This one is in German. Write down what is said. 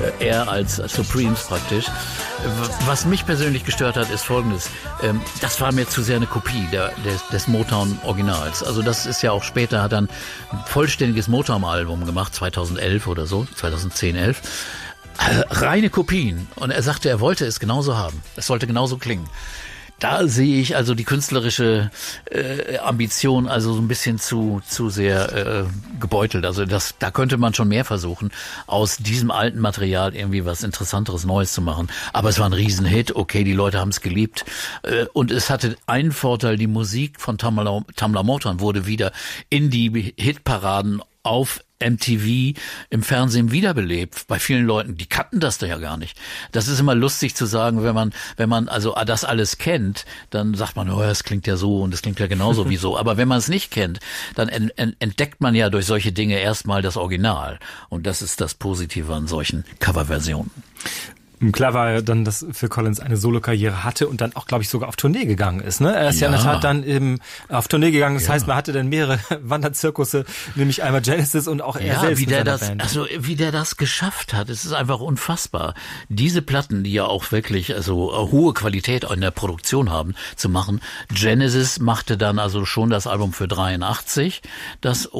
er als Supremes praktisch. Was mich persönlich gestört hat, ist Folgendes. Das war mir zu sehr eine Kopie des Motown-Originals. Also das ist ja auch später, hat er ein vollständiges Motown-Album gemacht, 2011 oder so, 2010, 11. Reine Kopien. Und er sagte, er wollte es genauso haben. Es sollte genauso klingen. Da sehe ich also die künstlerische Ambition also so ein bisschen zu sehr gebeutelt. Also da könnte man schon mehr versuchen, aus diesem alten Material irgendwie was Interessanteres, Neues zu machen. Aber es war ein Riesenhit. Okay, die Leute haben es geliebt. Und es hatte einen Vorteil, die Musik von Tamla Motown wurde wieder in die Hitparaden auf MTV im Fernsehen wiederbelebt. Bei vielen Leuten, die kannten das da ja gar nicht. Das ist immer lustig zu sagen, wenn man also das alles kennt, dann sagt man, oh, das klingt ja so und das klingt ja genauso wie so. Aber wenn man es nicht kennt, dann entdeckt man ja durch solche Dinge erstmal das Original. Und das ist das Positive an solchen Coverversionen. Klar war ja dann, dass Phil Collins eine Solokarriere hatte und dann auch, glaube ich, sogar auf Tournee gegangen ist. Ne? Er ist ja in der Tat dann eben auf Tournee gegangen. Das heißt, man hatte dann mehrere Wanderzirkusse, nämlich einmal Genesis und auch er selbst mit seiner Band. Also wie der das geschafft hat, es ist einfach unfassbar. Diese Platten, die ja auch wirklich also hohe Qualität in der Produktion haben, zu machen. Genesis machte dann also schon das Album für 83, das